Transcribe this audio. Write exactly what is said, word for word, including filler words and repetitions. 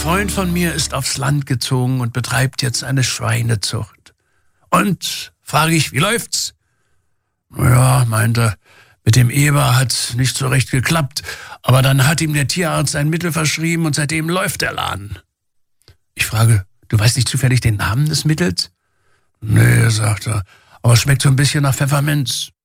Freund von mir ist aufs Land gezogen und betreibt jetzt eine Schweinezucht. Und, frage ich, wie läuft's? Ja, meinte, mit dem Eber hat nicht so recht geklappt, aber dann hat ihm der Tierarzt ein Mittel verschrieben und seitdem läuft der Laden. Ich frage, du weißt nicht zufällig den Namen des Mittels? Nee, sagt er, aber es schmeckt so ein bisschen nach Pfefferminz.